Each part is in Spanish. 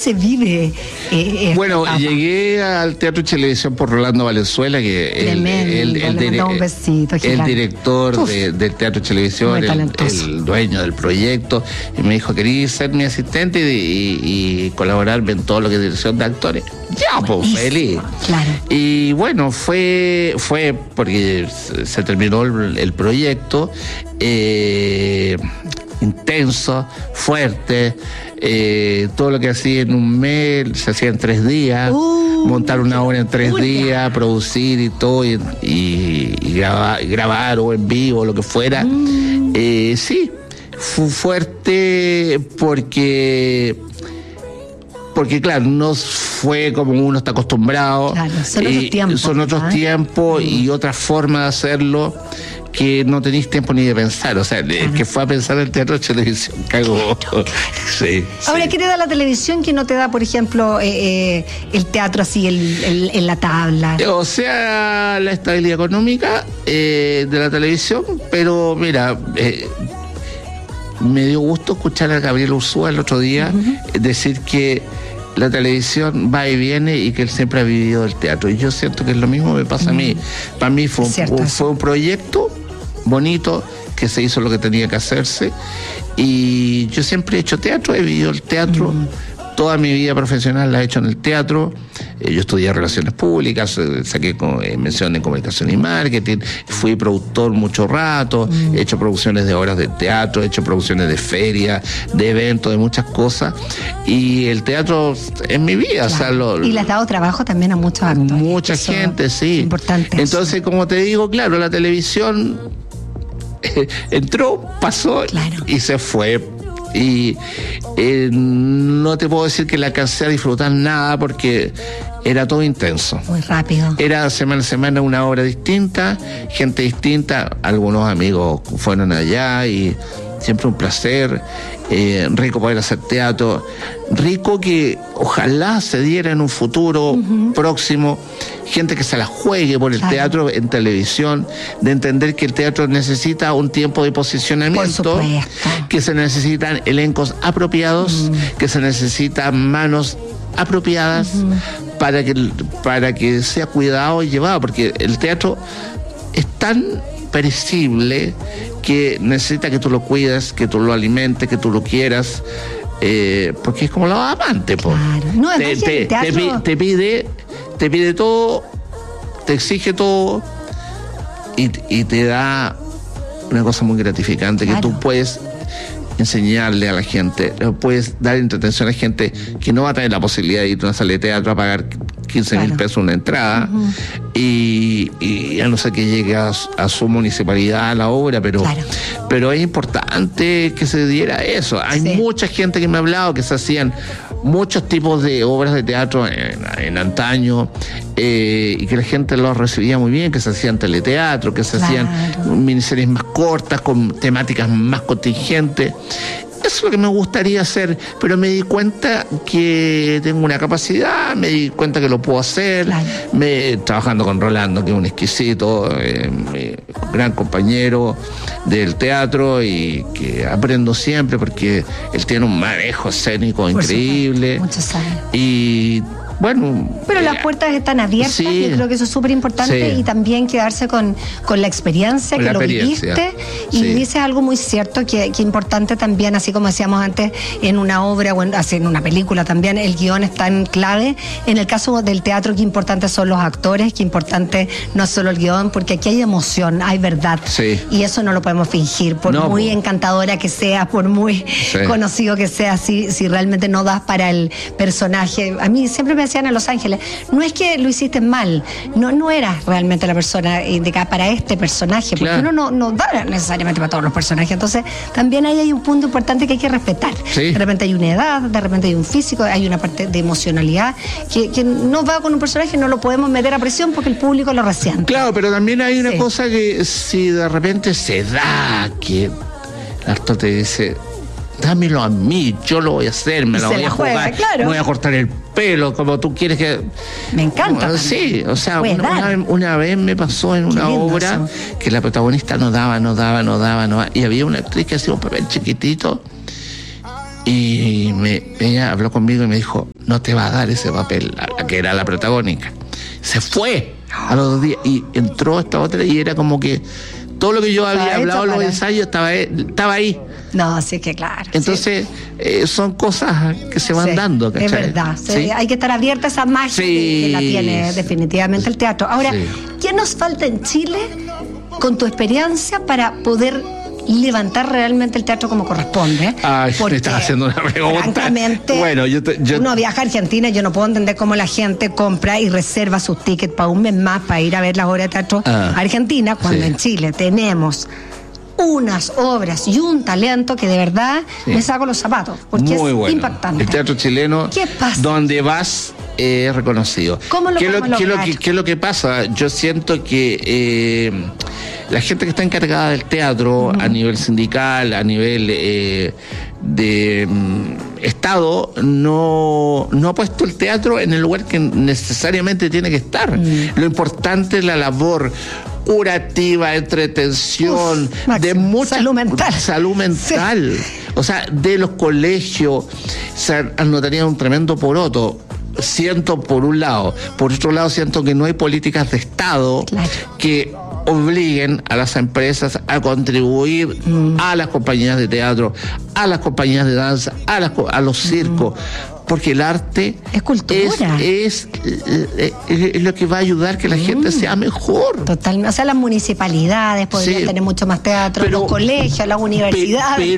se vive? Bueno, llegué al Teatro y Televisión por Rolando Valenzuela, que el director del Teatro y Televisión, el dueño del proyecto, y me dijo, ¿querías ser mi asistente y colaborarme en todo lo que es dirección de actores? Ya, pues, feliz. Claro. Y bueno, fue porque se terminó el proyecto, intenso, fuerte, todo lo que hacía en un mes se hacía en 3 días, montar una obra en 3 días, producir y todo, y grabar o en vivo, lo que fuera. Sí, fue fuerte porque claro, no fue como uno está acostumbrado. Claro, son otros tiempos. Son otros tiempos y otra forma de hacerlo que no tenéis tiempo ni de pensar. O sea, el que fue a pensar el teatro de televisión cagó. Sí. Ahora, ¿qué te da la televisión que no te da, por ejemplo, el teatro así en la tabla? O sea, la estabilidad económica de la televisión, pero mira, me dio gusto escuchar a Gabriel Ursúa el otro día decir que la televisión va y viene y que él siempre ha vivido el teatro. Y yo siento que es lo mismo me pasa a mí. Para mí fue un proyecto bonito que se hizo lo que tenía que hacerse. Y yo siempre he hecho teatro, he vivido el teatro. Toda mi vida profesional la he hecho en el teatro. Yo estudié Relaciones Públicas, saqué mención en Comunicación y Marketing, fui productor mucho rato, he hecho producciones de obras de teatro, he hecho producciones de ferias, de eventos, de muchas cosas. Y el teatro es mi vida. Claro. O sea, y le has dado trabajo también a muchos actores. Mucha gente, sí. Importante. Entonces, como te digo, claro, la televisión entró, pasó y se fue. Y no te puedo decir que la alcancé a disfrutar nada porque era todo intenso. Muy rápido. Era semana a semana una obra distinta, gente distinta. Algunos amigos fueron allá y siempre un placer. Rico poder hacer teatro. Rico que ojalá se diera en un futuro próximo gente que se la juegue por el teatro en televisión, de entender que el teatro necesita un tiempo de posicionamiento, que se necesitan elencos apropiados, que se necesitan manos apropiadas para que sea cuidado y llevado, porque el teatro es tan perecible que necesita que tú lo cuides, que tú lo alimentes, que tú lo quieras, porque es como los amantes, claro. No, te pide todo, te exige todo y te da una cosa muy gratificante, que tú puedes enseñarle a la gente, puedes dar entretención a la gente que no va a tener la posibilidad de ir a una sala de teatro a pagar 15,000 pesos una entrada, y a no ser que llegue a su municipalidad a la obra, pero es importante que se diera eso. Hay mucha gente que me ha hablado que se hacían muchos tipos de obras de teatro en antaño, y que la gente los recibía muy bien, que se hacían teleteatro, que se hacían miniseries más cortas, con temáticas más contingentes. Eso es lo que me gustaría hacer, pero me di cuenta que tengo una capacidad, me di cuenta que lo puedo hacer, trabajando con Rolando, que es un exquisito, gran compañero del teatro, y que aprendo siempre porque él tiene un manejo escénico increíble. Muchos años. Y bueno, pero las puertas están abiertas, yo creo que eso es súper importante, y también quedarse con la experiencia, que lo viviste, y dices algo muy cierto, que importante también, así como decíamos antes, en una obra o en una película también, el guión es tan clave. En el caso del teatro, qué importante son los actores, qué importante no es solo el guión, porque aquí hay emoción, hay verdad, y eso no lo podemos fingir, por muy encantadora que sea, por muy conocido que sea, si realmente no das para el personaje. A mí siempre me decían en Los Ángeles, no es que lo hiciste mal, no eras realmente la persona indicada para este personaje, porque uno no da necesariamente para todos los personajes. Entonces también ahí hay un punto importante que hay que respetar. De repente hay una edad, de repente hay un físico, hay una parte de emocionalidad que no va con un personaje, no lo podemos meter a presión porque el público lo resiente. Claro, pero también hay una cosa que si de repente se da, que el actor te dice, dámelo a mí, yo lo voy a hacer, me lo voy a jugar, me voy a cortar el pelo, como tú quieres que... Me encanta. Sí, o sea, una vez me pasó en una obra que la protagonista no daba, y había una actriz que hacía un papel chiquitito, Y ella habló conmigo y me dijo, no te va a dar ese papel, la que era la protagónica. Se fue a los 2 días y entró esta otra y era como que todo lo que yo había hablado en los ensayos estaba ahí. No, sí que claro. Entonces, son cosas que se van dando, ¿cachai? Es verdad. ¿Sí? Hay que estar abierta a esa magia que la tiene definitivamente el teatro. Ahora, ¿qué nos falta en Chile con tu experiencia para poder levantar realmente el teatro como corresponde? Ay, me estás haciendo una pregunta. Francamente, bueno, uno viaja a Argentina, yo no puedo entender cómo la gente compra y reserva sus tickets para un mes más para ir a ver las obras de teatro a Argentina, cuando en Chile tenemos unas obras y un talento que de verdad me saco los zapatos, porque muy es impactante. El teatro chileno, ¿qué pasa? Donde vas es reconocido. ¿Cómo lo podemos lograr? ¿Qué es lo que pasa? Yo siento que la gente que está encargada del teatro a nivel sindical, a nivel de Estado, no ha puesto el teatro en el lugar que necesariamente tiene que estar. Lo importante es la labor curativa, entretención, de mucha salud mental. Sí. O sea, de los colegios se anotaría un tremendo poroto. Siento por un lado, por otro lado siento que no hay políticas de Estado que obliguen a las empresas a contribuir a las compañías de teatro, a las compañías de danza, a los circos. Porque el arte es cultura. Es lo que va a ayudar que la gente sea mejor. Totalmente. O sea, las municipalidades podrían tener mucho más teatro, los colegios, las universidades.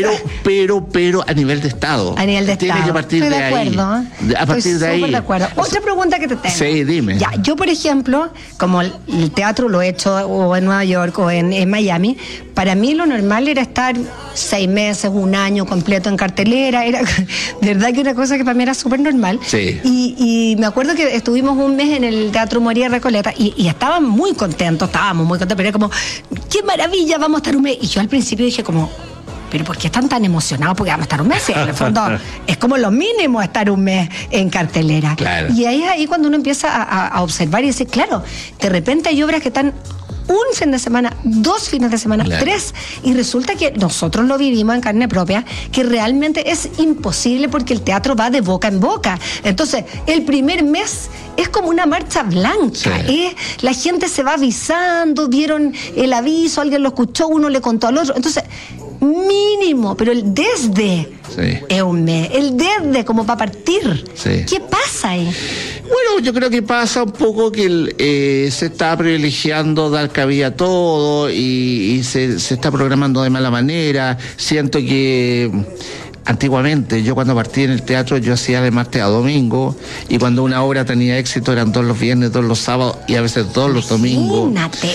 Pero a nivel de Estado. A nivel de Estado. Tiene que partir de ahí. Estoy de acuerdo. A partir de ahí. Súper de acuerdo. Otra pregunta que te tengo. Sí, dime. Ya, yo, por ejemplo, como el teatro lo he hecho o en Nueva York o en Miami, para mí lo normal era estar 6 meses, 1 año completo en cartelera. Era de verdad que una cosa que para mí era súper normal. Sí. Y me acuerdo que estuvimos un mes en el Teatro Moría Recoleta y estábamos muy contentos, pero era como, ¡qué maravilla! Vamos a estar un mes. Y yo al principio dije como, ¿pero por qué están tan emocionados? Porque vamos a estar un mes. En el fondo es como lo mínimo estar un mes en cartelera. Claro. Y ahí es ahí cuando uno empieza a observar y decir, claro, de repente hay obras que están 1 fin de semana, 2 fines de semana, 3, y resulta que nosotros lo vivimos en carne propia, que realmente es imposible porque el teatro va de boca en boca. Entonces, el primer mes es como una marcha blanca, la gente se va avisando, vieron el aviso, alguien lo escuchó, uno le contó al otro, entonces mínimo, pero el desde es un mes, el desde como para partir. ¿Qué pasa ahí? Bueno, yo creo que pasa un poco que se está privilegiando dar cabida a todo y se está programando de mala manera. Siento que antiguamente, yo cuando partí en el teatro, yo hacía de martes a domingo, y cuando una obra tenía éxito eran todos los viernes, todos los sábados y a veces todos los domingos.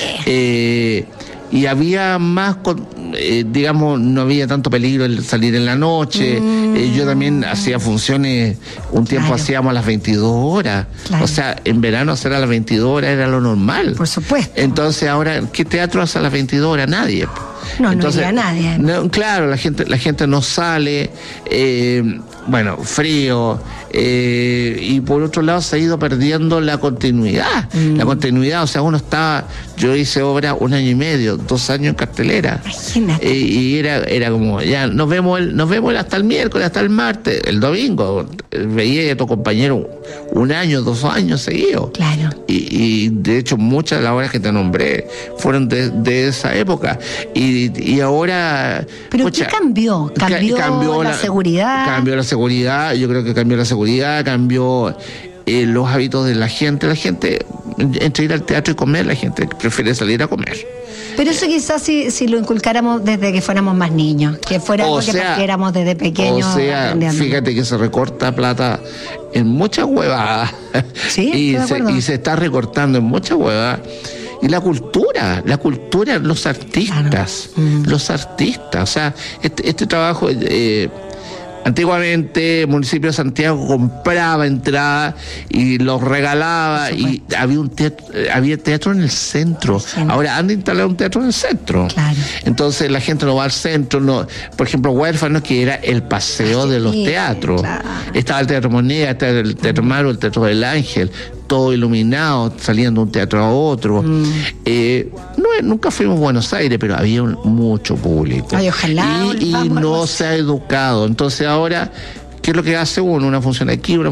Y había más, digamos, no había tanto peligro el salir en la noche. Yo también hacía funciones, un tiempo hacíamos a las 22 horas. O sea, en verano hacer a las 22 horas era lo normal. Por supuesto. Entonces ahora, ¿qué teatro hace a las 22 horas? Nadie. Entonces, no iría nadie. No, claro, la gente no sale, bueno, frío, y por otro lado se ha ido perdiendo la continuidad. La continuidad, o sea, yo hice obra 1 año y medio, 2 años en cartelera. Imagínate. Y era como, ya, nos vemos hasta el miércoles, hasta el martes, el domingo. Veía a tu compañero 1 año, 2 años seguidos. Claro. Y de hecho, muchas de las obras que te nombré fueron de esa época. Y ahora... ¿Pero qué cambió? ¿Cambió la seguridad? Cambió la seguridad, yo creo que cambió la seguridad, cambió los hábitos de la gente. La gente, entre ir al teatro y comer, la gente prefiere salir a comer. Pero eso quizás si lo inculcáramos desde que fuéramos más niños, que fuera algo que partiéramos desde pequeños. O sea, fíjate que se recorta plata en muchas huevadas. Sí, y se está recortando en muchas huevadas. Y la cultura, los artistas, o sea, este trabajo, antiguamente el municipio de Santiago compraba entradas y los regalaba, y había teatro en el centro. Ahora han de instalar un teatro en el centro. Claro. Entonces la gente no va al centro, no. Por ejemplo, Huérfanos, que era el paseo de los teatros. Claro. Estaba el Teatro Moneda, estaba el Teatro Maro, el Teatro del Ángel. todo iluminado, saliendo de un teatro a otro. Nunca fuimos a Buenos Aires, pero había mucho público. Ay, ojalá. Y no se ha educado. Entonces ahora, ¿qué es lo que hace uno? Una función aquí, una